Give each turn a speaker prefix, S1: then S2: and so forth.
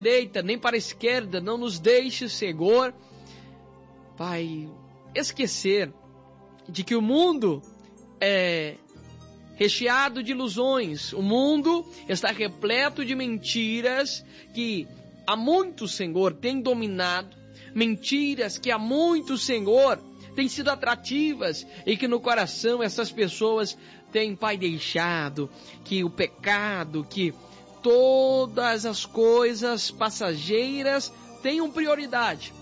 S1: direita, nem para a esquerda, não nos deixe, Senhor, Pai, esquecer de que o mundo é recheado de ilusões, o mundo está repleto de mentiras que há muito, Senhor, tem dominado, mentiras que há muito, Senhor, têm sido atrativas e que no coração essas pessoas têm, Pai, deixado que o pecado, que todas as coisas passageiras tenham prioridade.